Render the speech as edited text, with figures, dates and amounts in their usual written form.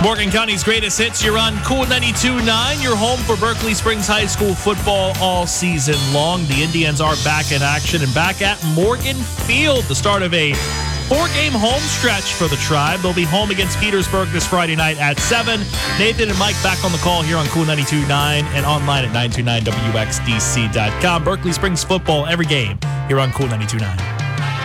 Morgan County's greatest hits. You're on Cool 92.9. You're home for Berkeley Springs High School football all season long. The Indians are back in action and back at Morgan Field. The start of a 4-game home stretch for the Tribe. They'll be home against Petersburg this Friday night at 7. Nathan and Mike back on the call here on Cool 92.9 and online at 929wxdc.com. Berkeley Springs football every game here on Cool 92.9.